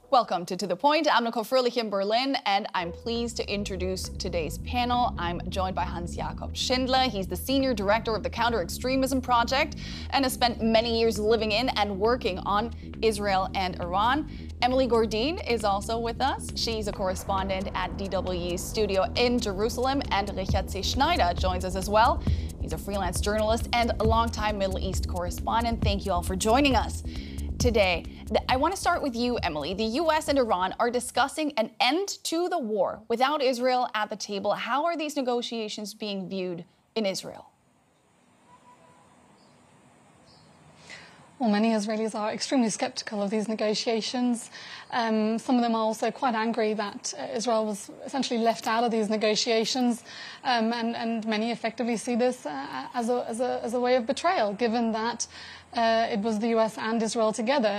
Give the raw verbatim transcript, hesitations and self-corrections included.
Welcome to To The Point. I'm Nicole Fröhlich in Berlin, and I'm pleased to introduce today's panel. I'm joined by Hans-Jakob Schindler. He's the Senior Director of the Counter-Extremism Project and has spent many years living in and working on Israel and Iran. Emily Gordine is also with us. She's a correspondent at D W's studio in Jerusalem, and Richard C. Schneider joins us as well. He's a freelance journalist and a longtime Middle East correspondent. Thank you all for joining us today. I want to start with you, Emily. The U S and Iran are discussing an end to the war without Israel at the table. How are these negotiations being viewed in Israel? Well, many Israelis are extremely skeptical of these negotiations. Um, some of them are also quite angry that uh, Israel was essentially left out of these negotiations, um, and, and many effectively see this uh, as, a, as, a, as a way of betrayal, given that uh, it was the U S and Israel together